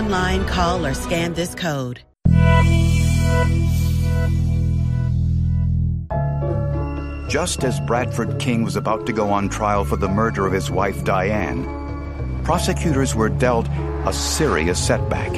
online, call, or scan this code. Just as Bradford King was about to go on trial for the murder of his wife, Diane, prosecutors were dealt a serious setback.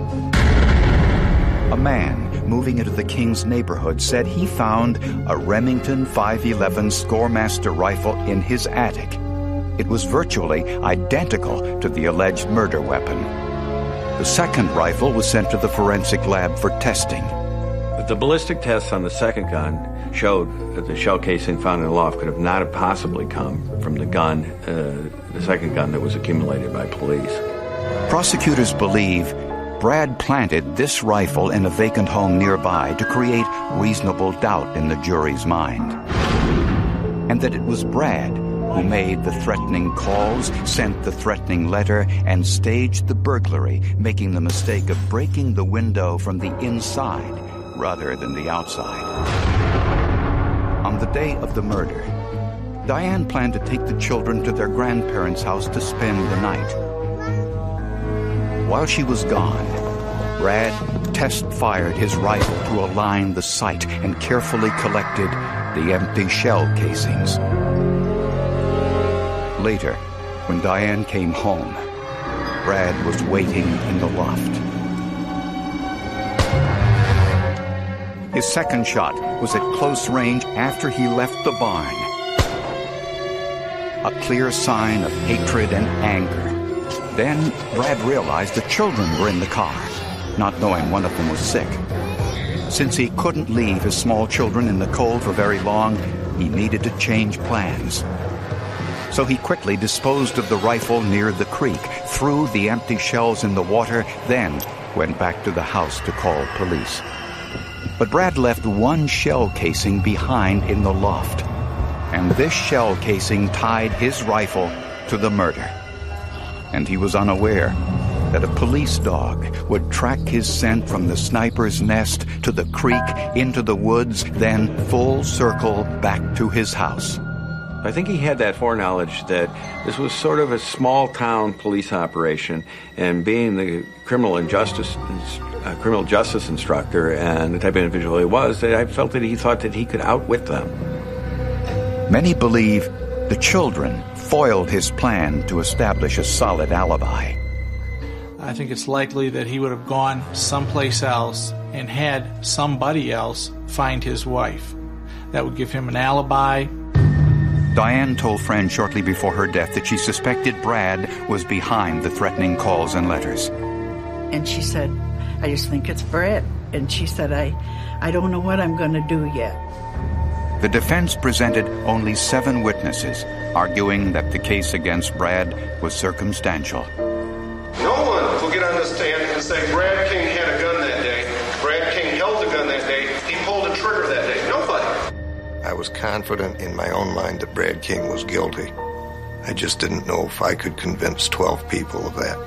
A man moving into the King's neighborhood said he found a Remington 511 Scoremaster rifle in his attic. It was virtually identical to the alleged murder weapon. The second rifle was sent to the forensic lab for testing. The ballistic tests on the second gun showed that the shell casing found in the loft could have not have possibly come from the gun, the second gun that was accumulated by police. Prosecutors believe Brad planted this rifle in a vacant home nearby to create reasonable doubt in the jury's mind. And that it was Brad who made the threatening calls, sent the threatening letter, and staged the burglary, making the mistake of breaking the window from the inside rather than the outside. On the day of the murder, Diane planned to take the children to their grandparents' house to spend the night. While she was gone, Brad test-fired his rifle to align the sight and carefully collected the empty shell casings. Later, when Diane came home, Brad was waiting in the loft. His second shot was at close range after he left the barn. A clear sign of hatred and anger. Then Brad realized the children were in the car, not knowing one of them was sick. Since he couldn't leave his small children in the cold for very long, he needed to change plans. So he quickly disposed of the rifle near the creek, threw the empty shells in the water, then went back to the house to call police. But Brad left one shell casing behind in the loft, and this shell casing tied his rifle to the murder. And he was unaware that a police dog would track his scent from the sniper's nest to the creek, into the woods, then full circle back to his house. I think he had that foreknowledge that this was sort of a small-town police operation, and being the criminal justice instructor and the type of individual he was, I felt that he thought that he could outwit them. Many believe the children foiled his plan to establish a solid alibi. I think it's likely that he would have gone someplace else and had somebody else find his wife. That would give him an alibi. Diane told friends shortly before her death that she suspected Brad was behind the threatening calls and letters. And she said, I just think it's Brad. And she said, I don't know what I'm going to do yet. The defense presented only 7 witnesses, arguing that the case against Brad was circumstantial. No one will get on the stand and say Brad King had a gun that day, Brad King held a gun that day, he pulled a trigger that day. Nobody. I was confident in my own mind that Brad King was guilty. I just didn't know if I could convince 12 people of that.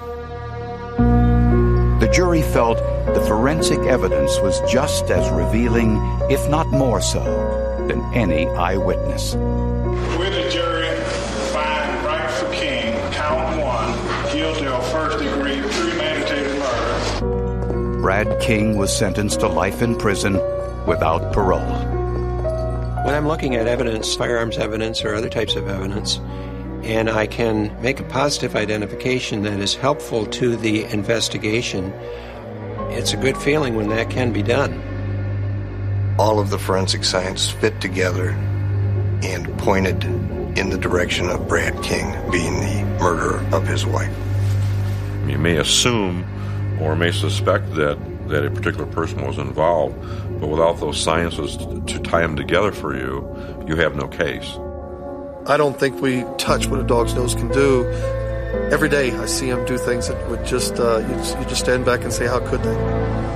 The jury felt the forensic evidence was just as revealing, if not more so, than any eyewitness. With the jury, find Bradford King, count 1, guilty of first-degree premeditated murder. Brad King was sentenced to life in prison without parole. When I'm looking at evidence, firearms evidence or other types of evidence, and I can make a positive identification that is helpful to the investigation, it's a good feeling when that can be done. All of the forensic science fit together and pointed in the direction of Brad King being the murderer of his wife. You may assume or may suspect that a particular person was involved, but without those sciences to tie them together for you, you have no case. I don't think we touch what a dog's nose can do. Every day I see him do things that would just, you just stand back and say, how could they?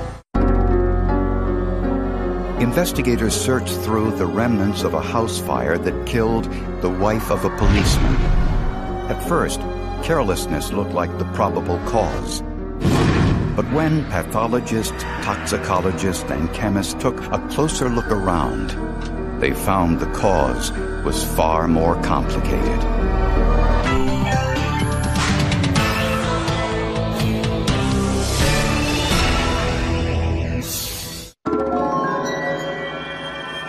Investigators searched through the remnants of a house fire that killed the wife of a policeman. At first, carelessness looked like the probable cause. But when pathologists, toxicologists, and chemists took a closer look around, they found the cause was far more complicated.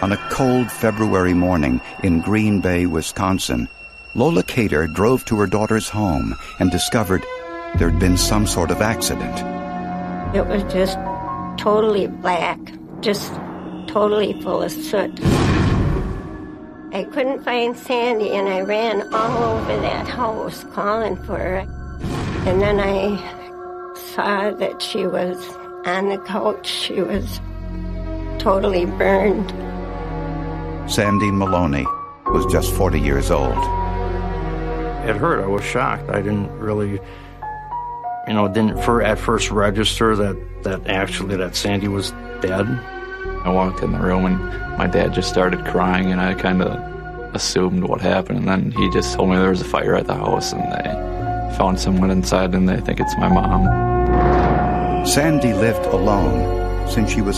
On a cold February morning in Green Bay, Wisconsin, Lola Cater drove to her daughter's home and discovered there'd been some sort of accident. It was just totally black, just totally full of soot. I couldn't find Sandy, and I ran all over that house calling for her. And then I saw that she was on the couch. She was totally burned. Sandy Maloney was just 40 years old. It hurt. I was shocked. I didn't really, didn't at first register that Sandy was dead. I walked in the room and my dad just started crying, and I kind of assumed what happened. And then he just told me there was a fire at the house and they found someone inside and they think it's my mom. Sandy lived alone since she was